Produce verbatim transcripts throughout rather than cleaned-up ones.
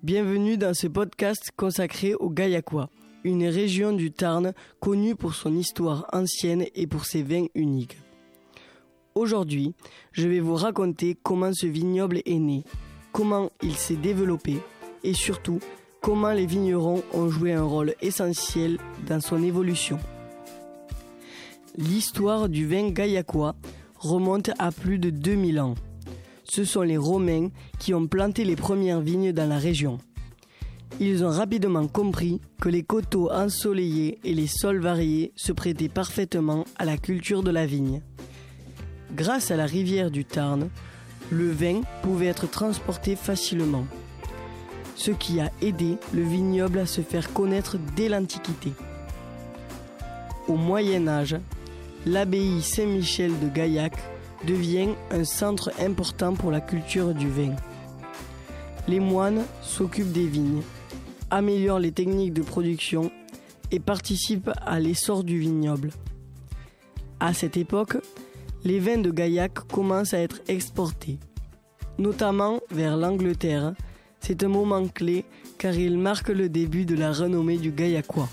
Bienvenue dans ce podcast consacré au Gaillacois, une région du Tarn connue pour son histoire ancienne et pour ses vins uniques. Aujourd'hui, je vais vous raconter comment ce vignoble est né, comment il s'est développé et surtout comment les vignerons ont joué un rôle essentiel dans son évolution. L'histoire du vin gaillacois remonte à plus de deux mille ans. Ce sont les Romains qui ont planté les premières vignes dans la région. Ils ont rapidement compris que les coteaux ensoleillés et les sols variés se prêtaient parfaitement à la culture de la vigne. Grâce à la rivière du Tarn, le vin pouvait être transporté facilement, ce qui a aidé le vignoble à se faire connaître dès l'Antiquité. Au Moyen Âge, l'abbaye Saint-Michel de Gaillac devient un centre important pour la culture du vin. Les moines s'occupent des vignes, améliorent les techniques de production et participent à l'essor du vignoble. À cette époque, les vins de Gaillac commencent à être exportés, notamment vers l'Angleterre. C'est un moment clé car il marque le début de la renommée du Gaillacois.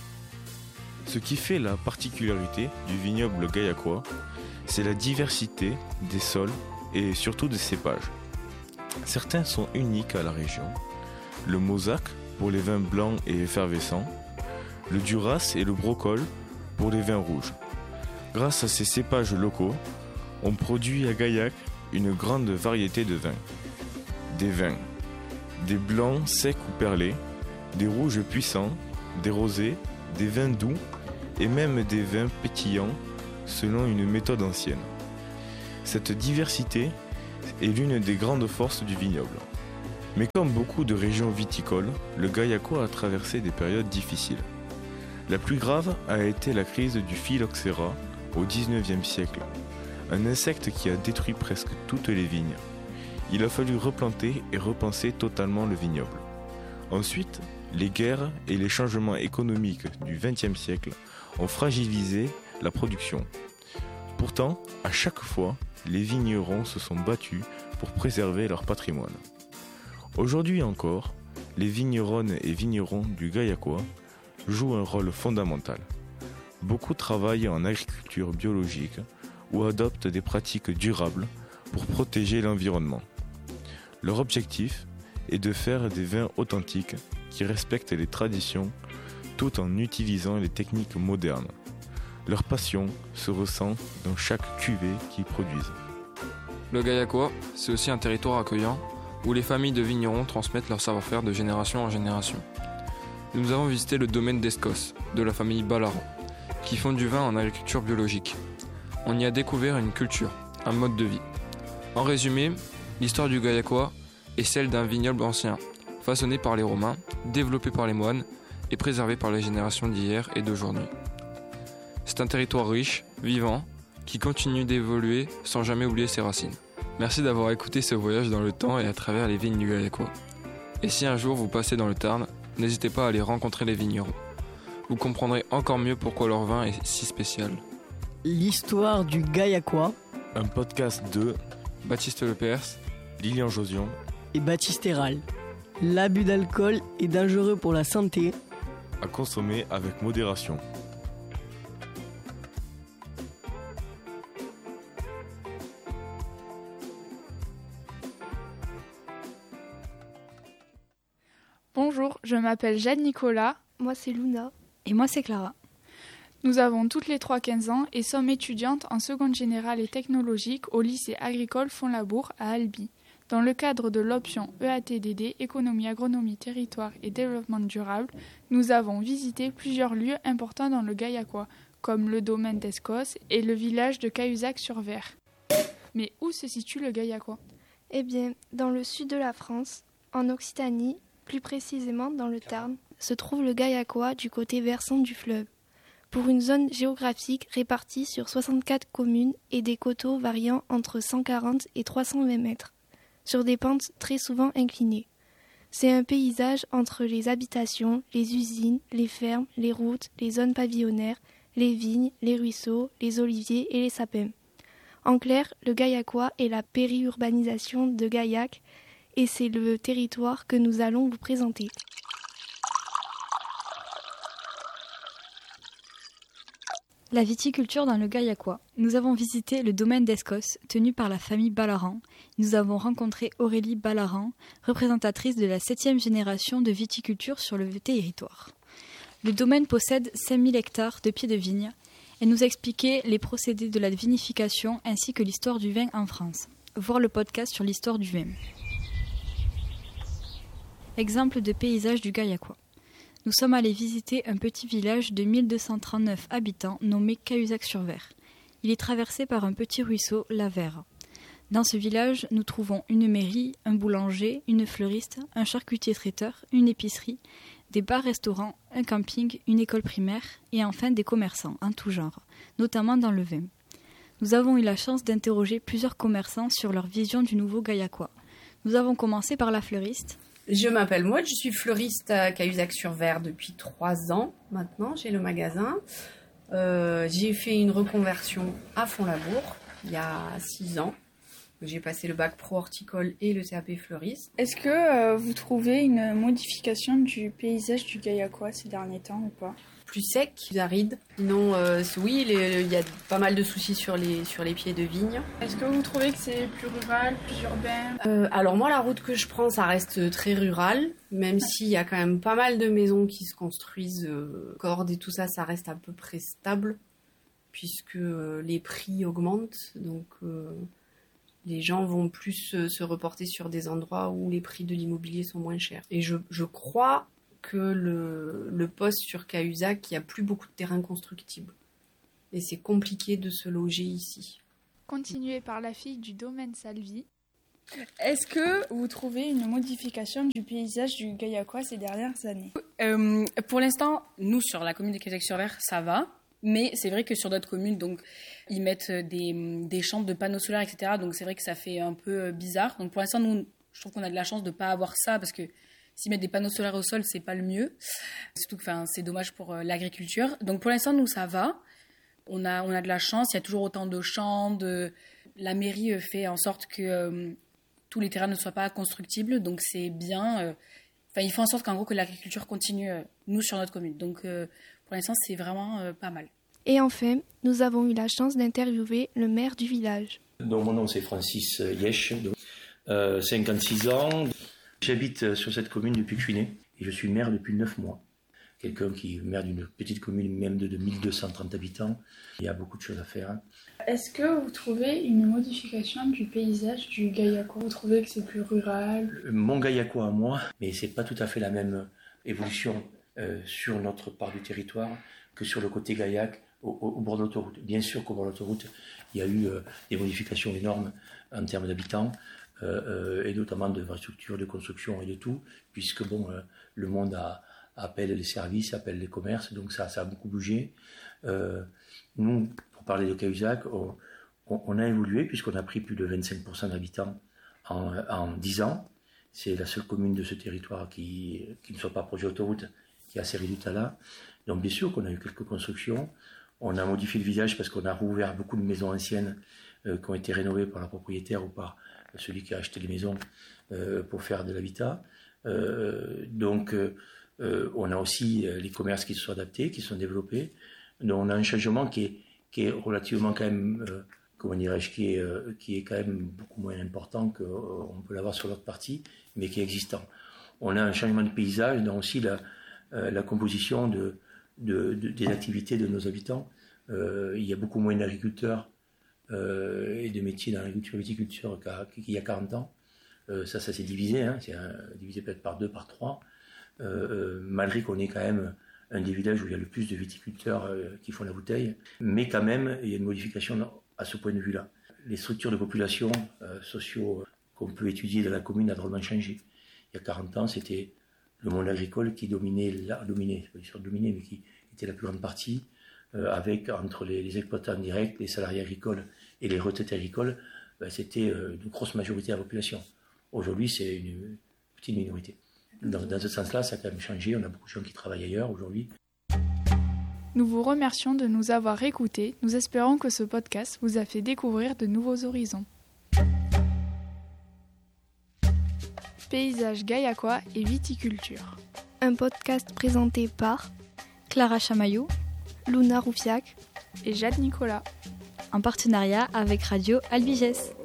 Ce qui fait la particularité du vignoble gaillacois, c'est la diversité des sols et surtout des cépages. Certains sont uniques à la région. Le Mauzac pour les vins blancs et effervescents, le Duras et le Brocol pour les vins rouges. Grâce à ces cépages locaux, on produit à Gaillac une grande variété de vins. Des vins, des blancs secs ou perlés, des rouges puissants, des rosés, des vins doux et même des vins pétillants selon une méthode ancienne. Cette diversité est l'une des grandes forces du vignoble. Mais comme beaucoup de régions viticoles, le Gaillacois a traversé des périodes difficiles. La plus grave a été la crise du phylloxéra au dix-neuvième siècle, un insecte qui a détruit presque toutes les vignes. Il a fallu replanter et repenser totalement le vignoble. Ensuite, les guerres et les changements économiques du vingtième siècle ont fragilisé la production. Pourtant, à chaque fois, les vignerons se sont battus pour préserver leur patrimoine. Aujourd'hui encore, les vigneronnes et vignerons du Gaillacois jouent un rôle fondamental. Beaucoup travaillent en agriculture biologique ou adoptent des pratiques durables pour protéger l'environnement. Leur objectif est de faire des vins authentiques qui respectent les traditions tout en utilisant les techniques modernes. Leur passion se ressent dans chaque cuvée qu'ils produisent. Le Gaillacois, c'est aussi un territoire accueillant où les familles de vignerons transmettent leur savoir-faire de génération en génération. Nous avons visité le domaine d'Escos, de la famille Ballaran, qui font du vin en agriculture biologique. On y a découvert une culture, un mode de vie. En résumé, l'histoire du Gaillacois est celle d'un vignoble ancien, façonné par les Romains, développé par les moines et préservé par les générations d'hier et d'aujourd'hui. C'est un territoire riche, vivant, qui continue d'évoluer sans jamais oublier ses racines. Merci d'avoir écouté ce voyage dans le temps et à travers les vignes du Gaillacois. Et si un jour vous passez dans le Tarn, n'hésitez pas à aller rencontrer les vignerons. Vous comprendrez encore mieux pourquoi leur vin est si spécial. L'histoire du Gaillacois, un podcast de Baptiste Lepers, Lilian Josion et Baptiste Héral. L'abus d'alcool est dangereux pour la santé. À consommer avec modération. Bonjour, je m'appelle Jade Nicolas. Moi c'est Luna. Et moi c'est Clara. Nous avons toutes les trois quinze ans et sommes étudiantes en seconde générale et technologique au lycée agricole Font-Labour à Albi. Dans le cadre de l'option E A T D D, Économie, Agronomie, Territoire et Développement durable, nous avons visité plusieurs lieux importants dans le Gaillacois, comme le domaine d'Escos et le village de Cahuzac-sur-Vert. Mais où se situe le Gaillacois ? Eh bien, dans le sud de la France, en Occitanie, plus précisément dans le Tarn, se trouve le Gaillacois du côté versant du fleuve. Pour une zone géographique répartie sur soixante-quatre communes et des coteaux variant entre cent quarante et trois cent vingt mètres, sur des pentes très souvent inclinées. C'est un paysage entre les habitations, les usines, les fermes, les routes, les zones pavillonnaires, les vignes, les ruisseaux, les oliviers et les sapins. En clair, le Gaillacois est la périurbanisation de Gaillac et c'est le territoire que nous allons vous présenter. La viticulture dans le Gaillacois. Nous avons visité le domaine d'Escos, tenu par la famille Ballaran. Nous avons rencontré Aurélie Ballaran, représentatrice de la septième génération de viticulture sur le territoire. Le domaine possède cinq mille hectares de pieds de vigne. Elle nous a expliqué les procédés de la vinification ainsi que l'histoire du vin en France. Voir le podcast sur l'histoire du vin. Exemple de paysage du Gaillacois. Nous sommes allés visiter un petit village de mille deux cent trente-neuf habitants nommé Cahuzac-sur-Vert. Il est traversé par un petit ruisseau, la Vère. Dans ce village, nous trouvons une mairie, un boulanger, une fleuriste, un charcutier-traiteur, une épicerie, des bars-restaurants, un camping, une école primaire et enfin des commerçants en tout genre, notamment dans le vin. Nous avons eu la chance d'interroger plusieurs commerçants sur leur vision du nouveau Gaillacois. Nous avons commencé par la fleuriste. Je m'appelle Maud, je suis fleuriste à Cahuzac-sur-Vert depuis trois ans maintenant, j'ai le magasin. Euh, j'ai fait une reconversion à Font-Labour il y a six ans. J'ai passé le bac pro horticole et le C A P fleuriste. Est-ce que euh, vous trouvez une modification du paysage du Gaillacois ces derniers temps ou pas ? Plus sec, plus aride. Non, euh, oui, il y a pas mal de soucis sur les, sur les pieds de vigne. Est-ce que vous trouvez que c'est plus rural, plus urbain ? euh, Alors moi, la route que je prends, ça reste très rural, même s'il y a quand même pas mal de maisons qui se construisent. Euh, Cordes et tout ça, ça reste à peu près stable, puisque euh, les prix augmentent, donc euh, les gens vont plus euh, se reporter sur des endroits où les prix de l'immobilier sont moins chers. Et je, je crois que le, le poste sur Cahuzac, il n'y a plus beaucoup de terrain constructible. Et c'est compliqué de se loger ici. Continuez par la fille du domaine Salvi. Est-ce que vous trouvez une modification du paysage du Gaillacois ces dernières années ? euh, Pour l'instant, nous, sur la commune de Cahuzac-sur-Vert, ça va. Mais c'est vrai que sur d'autres communes, donc, ils mettent des, des champs de panneaux solaires, et cetera. Donc c'est vrai que ça fait un peu bizarre. Donc pour l'instant, nous, je trouve qu'on a de la chance de ne pas avoir ça parce que s'ils mettent des panneaux solaires au sol, c'est pas le mieux. Surtout que enfin, c'est dommage pour euh, l'agriculture. Donc pour l'instant, nous, ça va. On a, on a de la chance. Il y a toujours autant de champs. De... La mairie fait en sorte que euh, tous les terrains ne soient pas constructibles. Donc c'est bien. Euh... Enfin, il fait en sorte qu'en gros, que l'agriculture continue, euh, nous, sur notre commune. Donc euh, pour l'instant, c'est vraiment euh, pas mal. Et enfin, nous avons eu la chance d'interviewer le maire du village. Donc, mon nom, c'est Francis Yesch, euh, cinquante-six ans. J'habite sur cette commune depuis que je suis né et je suis maire depuis neuf mois. Quelqu'un qui est maire d'une petite commune, même de mille deux cent trente habitants. Il y a beaucoup de choses à faire. Est-ce que vous trouvez une modification du paysage du Gaillacois ? Vous trouvez que c'est plus rural ? Mon Gaillacois à moi, mais c'est pas tout à fait la même évolution euh, sur notre part du territoire que sur le côté Gaillac au, au, au bord de l'autoroute. Bien sûr qu'au bord de l'autoroute, il y a eu euh, des modifications énormes en termes d'habitants. Euh, et notamment de infrastructures, de construction et de tout, puisque bon, euh, le monde a, appelle les services, appelle les commerces, donc ça, ça a beaucoup bougé. Euh, nous, pour parler de Cahuzac, on, on, on a évolué, puisqu'on a pris plus de vingt-cinq pour cent d'habitants en, en dix ans. C'est la seule commune de ce territoire qui, qui ne soit pas projet autoroute, qui a ces résultats-là. Donc bien sûr qu'on a eu quelques constructions. On a modifié le visage parce qu'on a rouvert beaucoup de maisons anciennes euh, qui ont été rénovées par la propriétaire ou par celui qui a acheté les maisons euh, pour faire de l'habitat. Euh, donc, euh, on a aussi les commerces qui se sont adaptés, qui se sont développés. Donc, on a un changement qui est, qui est relativement quand même, euh, comment dirais-je, qui est, euh, qui est quand même beaucoup moins important qu'on peut l'avoir sur l'autre partie, mais qui est existant. On a un changement de paysage, dans aussi la, euh, la composition de, de, de, des activités de nos habitants. Euh, il y a beaucoup moins d'agriculteurs Euh, et de métiers dans l'agriculture et viticulture qu'il y a quarante ans. Euh, ça, ça s'est divisé, hein, c'est un, divisé peut-être par deux, par trois, euh, euh, malgré qu'on est quand même un des villages où il y a le plus de viticulteurs euh, qui font la bouteille. Mais quand même, il y a une modification à ce point de vue-là. Les structures de population euh, sociaux qu'on peut étudier dans la commune a drôlement changé. Il y a quarante ans, c'était le monde agricole qui dominait, la, dominait, pas sûr dominait, mais qui était la plus grande partie. Euh, avec entre les, les exploitants directs, les salariés agricoles et les retraités agricoles, ben, c'était euh, une grosse majorité de la population. Aujourd'hui, c'est une petite minorité. Dans, dans ce sens-là, ça a quand même changé. On a beaucoup de gens qui travaillent ailleurs aujourd'hui. Nous vous remercions de nous avoir écoutés. Nous espérons que ce podcast vous a fait découvrir de nouveaux horizons. paysage gaillacois et viticulture. Un podcast présenté par Clara Chamaillou, Luna Roufiac et Jade Nicolas. En partenariat avec Radio Albigès.